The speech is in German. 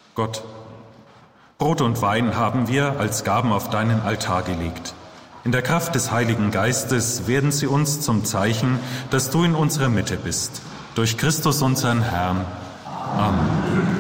Gott, Brot und Wein haben wir als Gaben auf deinen Altar gelegt. In der Kraft des Heiligen Geistes werden sie uns zum Zeichen, dass du in unserer Mitte bist. Durch Christus unseren Herrn. Amen.